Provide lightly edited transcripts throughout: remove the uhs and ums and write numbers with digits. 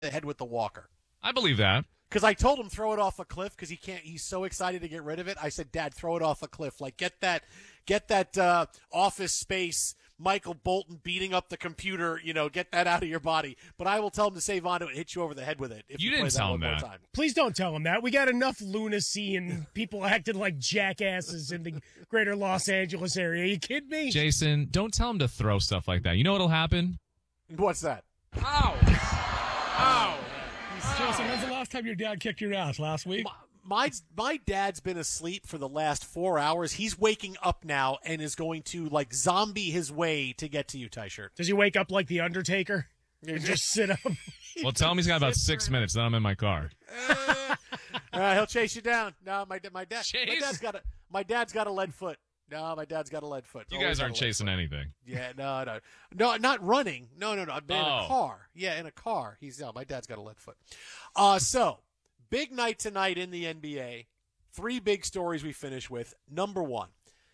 the head with the walker. I believe that. Because I told him throw it off a cliff because he can't. He's so excited to get rid of it. I said, Dad, throw it off a cliff. Like get that Office Space Michael Bolton beating up the computer. Get that out of your body. But I will tell him to save on to it and hit you over the head with it. If you play didn't that tell one him more that. time. Please don't tell him that. We got enough lunacy and people acting like jackasses in the greater Los Angeles area. Are you kidding me? Jason, don't tell him to throw stuff like that. You know what'll happen? What's that? Ow! Ow! Jason, when's the last time your dad kicked your ass? Last week? My dad's been asleep for the last 4 hours. He's waking up now and is going to like zombie his way to get to you, T-shirt. Does he wake up like the Undertaker and just sit up? Well, tell him he's got about 6 minutes, then I'm in my car. He'll chase you down. No, my dad's Chase? my dad's got a lead foot. No, my dad's got a lead foot. You guys aren't chasing anything. Yeah, no, not running. No. I've been in a car. Yeah, in a car. My dad's got a lead foot. So big night tonight in the NBA. 3 big stories we finish with. Number 1,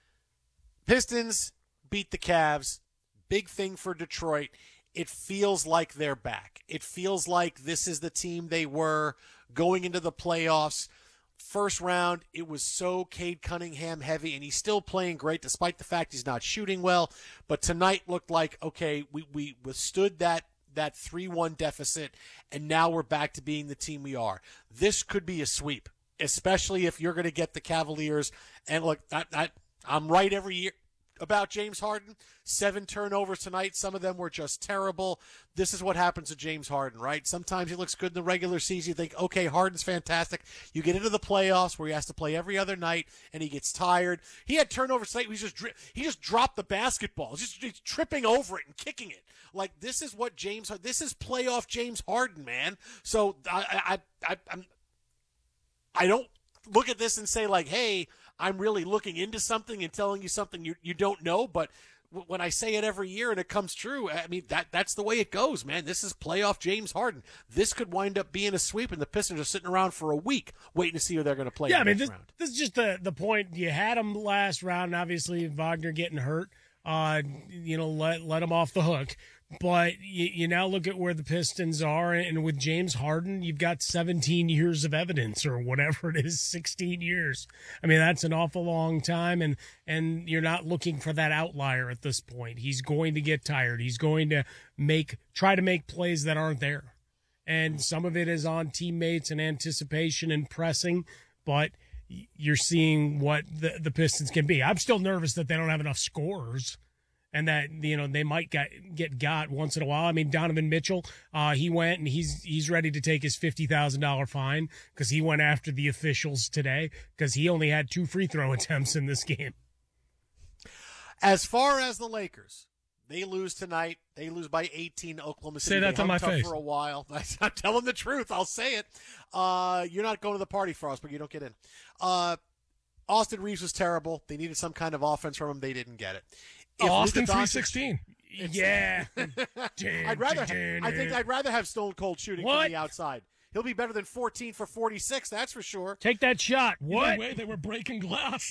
Pistons beat the Cavs. Big thing for Detroit. It feels like they're back. It feels like this is the team they were going into the playoffs. First round, it was so Cade Cunningham heavy, and he's still playing great despite the fact he's not shooting well. But tonight looked like, okay, we withstood that 3-1 deficit, and now we're back to being the team we are. This could be a sweep, especially if you're going to get the Cavaliers. And look, I'm right every year about James Harden. 7 turnovers tonight. Some of them were just terrible. This is what happens to James Harden, right? Sometimes he looks good in the regular season. You think, okay, Harden's fantastic. You get into the playoffs where he has to play every other night, and he gets tired. He had turnovers tonight. He just dropped the basketball. He's tripping over it and kicking it. Like, this is what this is playoff James Harden, man. So I don't look at this and say, like, hey, I'm really looking into something and telling you something you don't know, but when I say it every year and it comes true, I mean, that's the way it goes, man. This is playoff James Harden. This could wind up being a sweep, and the Pistons are sitting around for a week waiting to see who they're going to play in the next round. This is just the point. You had him last round, and obviously Wagner getting hurt. Let him off the hook. But you now look at where the Pistons are, and with James Harden, you've got 17 years of evidence, or whatever it is, 16 years. I mean, that's an awful long time, and you're not looking for that outlier at this point. He's going to get tired. He's going to try to make plays that aren't there. And some of it is on teammates and anticipation and pressing, but you're seeing what the Pistons can be. I'm still nervous that they don't have enough scorers. And that, they might get got once in a while. I mean, Donovan Mitchell, he went and he's ready to take his $50,000 fine because he went after the officials today because he only had 2 free throw attempts in this game. As far as the Lakers, they lose tonight. They lose by 18 to Oklahoma City. Say that to my face. For a while. I'm telling the truth. I'll say it. You're not going to the party, Frost, but you don't get in. Austin Reeves was terrible. They needed some kind of offense from him. They didn't get it. Austin 316. Yeah. I'd rather have Stone Cold shooting from the outside. He'll be better than 14 for 46, that's for sure. Take that shot. What? Either way, they were breaking glass.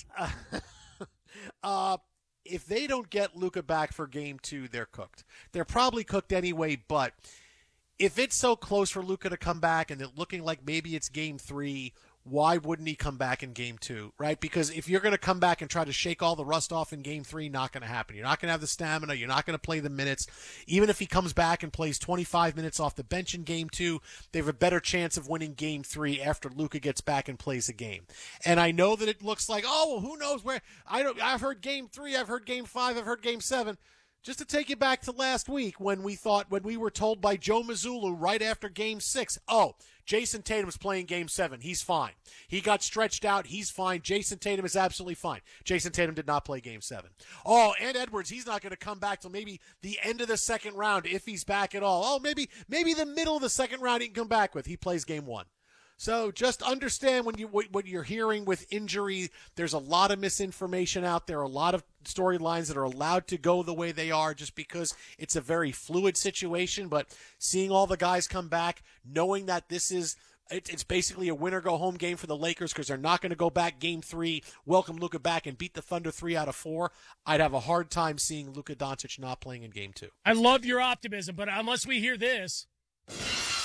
If they don't get Luka back for game 2, they're cooked. They're probably cooked anyway, but if it's so close for Luka to come back and it looking like maybe it's game 3, why wouldn't he come back in game 2, right? Because if you're going to come back and try to shake all the rust off in game 3, not going to happen. You're not going to have the stamina. You're not going to play the minutes. Even if he comes back and plays 25 minutes off the bench in game 2, they have a better chance of winning game 3 after Luka gets back and plays a game. And I know that it looks like, oh, well, who knows where? I've heard game 3, I've heard game 5, I've heard game 7. Just to take you back to last week when we were told by Joe Mazzulla right after game 6, oh, Jason Tatum's playing game 7. He's fine. He got stretched out. He's fine. Jason Tatum is absolutely fine. Jason Tatum did not play game 7. Oh, and Edwards, he's not going to come back till maybe the end of the second round if he's back at all. Oh, maybe the middle of the second round he can come back with. He plays game 1. So just understand what you're hearing with injury, there's a lot of misinformation out there, a lot of storylines that are allowed to go the way they are just because it's a very fluid situation. But seeing all the guys come back, knowing that it's basically a win-or-go-home game for the Lakers because they're not going to go back game 3, welcome Luka back, and beat the Thunder 3 out of 4, I'd have a hard time seeing Luka Doncic not playing in game 2. I love your optimism, but unless we hear this...